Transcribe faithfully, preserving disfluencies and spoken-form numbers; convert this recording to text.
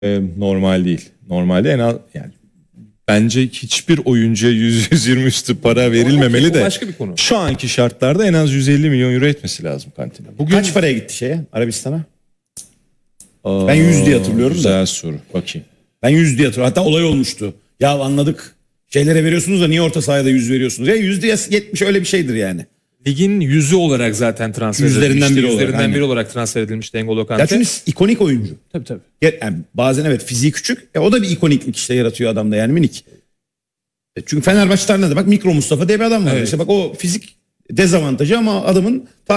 e, normal değil. Normalde en az yani bence hiçbir oyuncuya yüz yüz yirmi üstü para verilmemeli O de başka bir konu. şu anki şartlarda en az yüz elli milyon euro etmesi lazım kantine. Bugün kaç paraya gitti şeye Arabistan'a? Aa, Ben yüz diye hatırlıyorum güzel da. soru. Bakayım. Ben yüz diye hatırlıyorum. Hatta olay olmuştu. Ya anladık. Şeylere veriyorsunuz da niye orta sahada yüz veriyorsunuz? Ya yüzde yetmiş öyle bir şeydir yani. Ligin yüzü olarak zaten transfer Yüzlerinden edilmişti. biri olarak, Yüzlerinden aynen. biri olarak transfer edilmişti N'Golo Kante. Ya çünkü ikonik oyuncu. Tabii tabii. Yani bazen evet fiziği küçük. E o da bir ikoniklik işte yaratıyor adamda yani minik. E çünkü Fenerbahçe'de bak Mikro Mustafa diye bir adam var. Evet. İşte bak o fizik dezavantajı ama adamın